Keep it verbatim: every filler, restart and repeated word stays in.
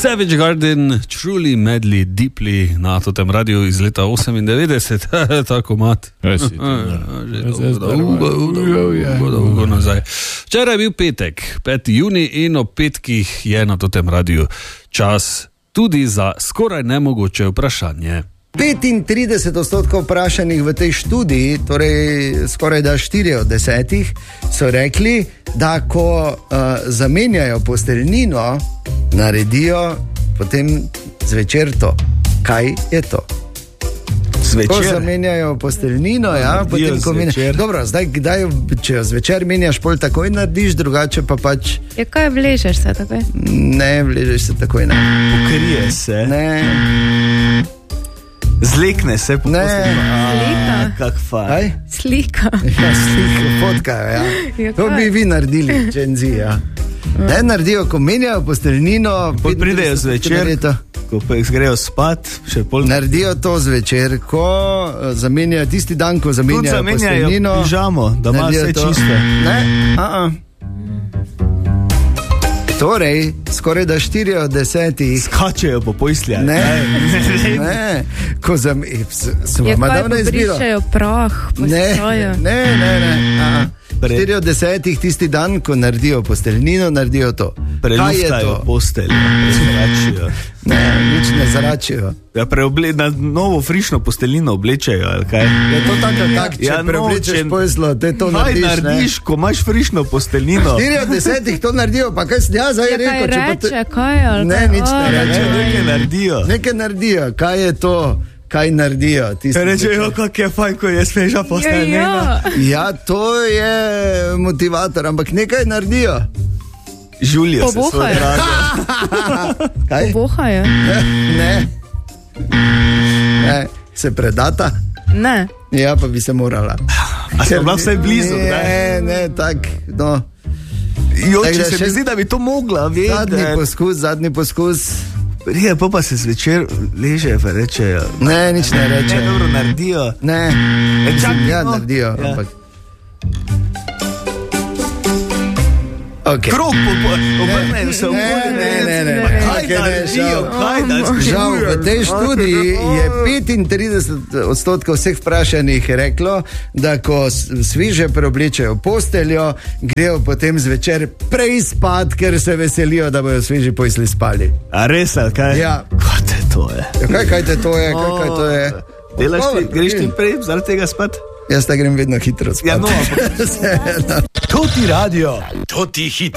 Savage Garden, Truly, Madly, Deeply na tem radiju iz leta osemindevetdeset, tako mat. Že dolgo, dolgo nazaj. Včeraj je bil petek, peti junij in ob petkih je na tem radiju čas tudi za skoraj nemogoče vprašanje. petintrideset odstotkov vprašanih v tej študiji, torej skoraj da štiri od desetih, so rekli, da ko uh, zamenjajo posteljnino, naredijo potem zvečer to. Kaj je to? Zvečer? Ko zamenjajo posteljnino, ja, potem ko menjaš. Dobro, zdaj, kdaj, če jo zvečer menjaš, pol takoj narediš, drugače pa pač... Je kaj, vležeš se takoj? Ne, vležeš se takoj, ne. Pokrije se? Ne. Zlekne se po posteljino? Slika? Kak fajn. Kaj? Slika. Ja, slika, fotkajo, ja. Ja, To kaj? bi vi naredili, Gen Z, ja. Ne naredijo, ko menjajo posteljnino... Pol pridejo zvečer, ko pa jih grejo spat, še pol... Naredijo to zvečer, ko uh, zamenjajo tisti dan, ko zamenjajo Tudi posteljnino. zamenjajo pižamo, da ima naredijo vse to. čiste. Ne, a-a. Torej, skoraj da štiri od desetih... Skačejo po postelji. Ne, ne, ko zamenjajo... Sem Je vam kaj, davno izbiro. pobrišejo prah po Ne, stroju? ne, ne, ne. A-a. Pre- Štiri od desetih tisti dan, ko naredijo posteljnino, naredijo to. Kaj je Preluftajo to? posteljo, prezračijo. Ne, nič ne zračijo. Ja, preoble, na novo frišno posteljino oblečejo, ali kaj? Je to tako, tak, če Ja, ja, no, preoblečeš če- poslo, te to Kaj narediš, narediš, ko imaš frišno posteljino? Štiri od desetih to naredijo, pa kaj sem jaz zdaj Je kaj rekel? če pa te- reče, kaj? Ali Ne, kaj? nič ne O, reče. Ja, nekaj naredijo. Nekaj naredijo, kaj je to, kaj naredijo? tisti Rečejo, zvečer? kako je fajn, ko je sveža Ja, posteljina. ja. Ja, to je motivator, ampak nekaj naredijo. Žulijo se svoj Pobohajo. radio. Kaj? Bohajo? Ne. Ne, se predata? Ne. Ja, pa bi se morala. A se bila vsaj blizu, Ne, ne? ne, tak, no. Jo, Tako če da se še- mi zdi, da bi to mogla Zadnji vedeti. poskus, zadnji poskus. Rije, pa pa se zvečer ležejo, pa rečejo. Ne, nič ne Ne, reče. dobro naredijo. Ne, E, čakaj, ja, no. naredijo, Ja. ampak... Okay. Krog po- po- obrnejo se Ne, okoli. ne, ne, ne, ne. Kaj Kaj ne, naredijo, žal. kaj naredijo? Žal, v tej študiji je petintrideset odstotkov vseh vprašanih reklo, da ko s- sviže preoblečejo posteljo, grejo potem zvečer prej spat, ker se veselijo, da bojo sviži posli spali. A res, ali kaj? Ja. Kaj te to je? Ja, kaj, kaj te to je, kaj, kaj to je? Delaš ti, Odgovor, greš ti pravilno. prej zaradi tega spat? Jaz ta grem vedno hitro spat. Ja, no, ampak- Vseeno. To ti radio, to ti hit.